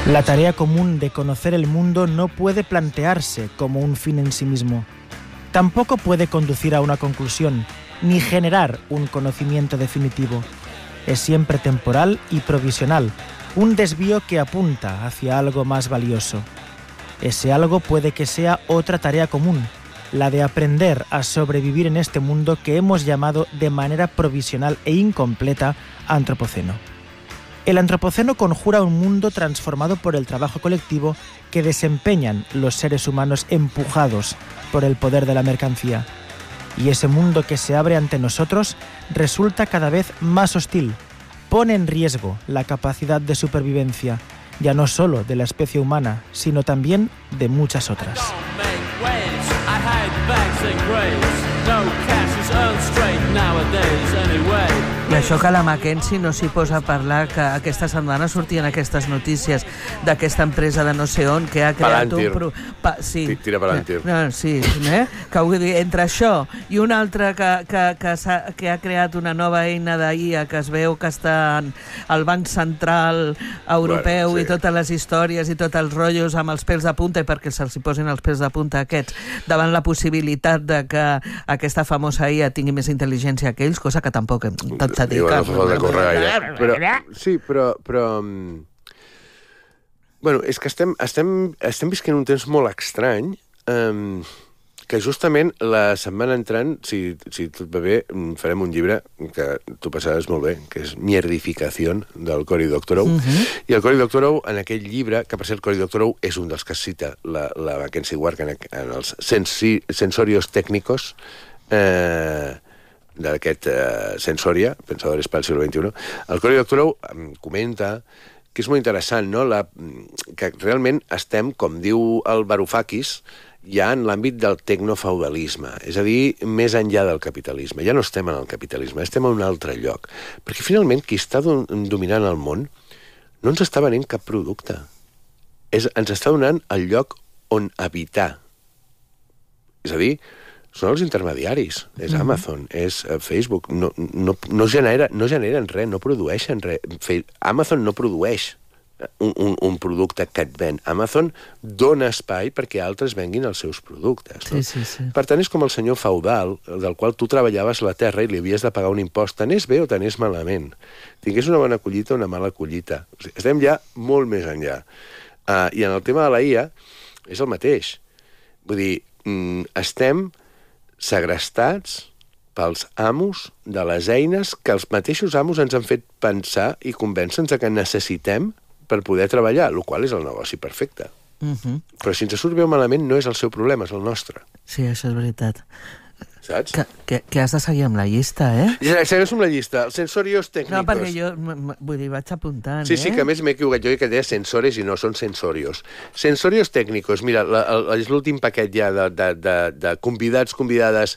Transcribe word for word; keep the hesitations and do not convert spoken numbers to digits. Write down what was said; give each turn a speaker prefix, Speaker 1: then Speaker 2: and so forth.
Speaker 1: La tarea común de conocer el mundo no puede plantearse como un fin en sí mismo. Tampoco puede conducir a una conclusión, ni generar un conocimiento definitivo. Es siempre temporal y provisional, un desvío que apunta hacia algo más valioso. Ese algo puede que sea otra tarea común, la de aprender a sobrevivir en este mundo que hemos llamado de manera provisional e incompleta antropoceno. El antropoceno conjura un mundo transformado por el trabajo colectivo que desempeñan los seres humanos empujados por el poder de la mercancía. Y ese mundo que se abre ante nosotros resulta cada vez más hostil, pone en riesgo la capacidad de supervivencia, ya no solo de la especie humana, sino también de muchas otras.
Speaker 2: I això que la Mackenzie no s'hi posa a parlar, que aquesta setmana sortien aquestes notícies d'aquesta empresa de no sé on que ha creat
Speaker 3: Palantir.
Speaker 2: un... Pro... Pa... Sí.
Speaker 3: Tira Palantir.
Speaker 2: No, sí, eh? Que vull dir, entre això i un altre que, que, que, ha, que ha creat una nova eina d'I A que es veu que està al Banc Central Europeu, bueno, sí, i totes les històries i tots els rotllos amb els pèls de punta, i perquè se'ls posin els pèls de punta aquests, davant la possibilitat de que aquesta famosa I A tingui més intel·ligència que ells, cosa que tampoc tot s'ha dit.
Speaker 3: Diuen, no fa falta córrer gaire. Però, sí, però... però bueno, és que estem, estem, estem visquent un temps molt estrany, um, que justament la setmana entrant, si, si tot va bé, farem un llibre que tu passaràs molt bé, que és Mierdificació, del Cory Doctorow. Uh-huh. I el Cory Doctorow, en aquell llibre, que per ser el Cory Doctorow és un dels que cita la, la Mackenzie Ward en, en els sensi, sensorios técnicos, eh, d'aquest uh, Sensoria, Pensadores pel segle veintiuno, el Cory Doctorow um, comenta que és molt interessant, no? La, que realment estem, com diu el Varoufakis, ja en l'àmbit del tecnofeudalisme, és a dir, més enllà del capitalisme. Ja no estem en el capitalisme, estem en un altre lloc. Perquè finalment qui està dominant el món no ens està venent cap producte. És, ens està donant el lloc on habitar. És a dir, són els intermediaris, és mm-hmm. Amazon, és Facebook, no, no, no, genera, no generen res, no produeixen res. Amazon no produeix un, un, un producte que et ven. Amazon dona espai perquè altres venguin els seus productes. No?
Speaker 2: Sí, sí, sí.
Speaker 3: Per tant, és com el senyor feudal, del qual tu treballaves la terra i li havies de pagar un impost, t'anés bé o t'anés malament. Tingués una bona collita o una mala collita. O sigui, estem ja molt més enllà. Uh, I en el tema de la I A és el mateix. Vull dir, mm, estem segrestats pels amos de les eines que els mateixos amos ens han fet pensar i convèncer-nos que necessitem per poder treballar, el qual és el negoci perfecte. Uh-huh. Però si ens surt bé o malament no és el seu problema, és el nostre.
Speaker 2: Sí, això és veritat.
Speaker 3: Saps?
Speaker 2: Que, que, que has de seguir amb la llista, eh?
Speaker 3: Ja, segueix amb la llista. Els sensorios tècnicos.
Speaker 2: No, perquè jo, vull dir, vaig apuntant,
Speaker 3: sí,
Speaker 2: eh?
Speaker 3: Sí, que a més m'he equivocat. Jo que deia sensores i no són sensorios. Sensorios tècnicos, mira, la, la, és l'últim paquet ja de, de, de, de convidats, convidades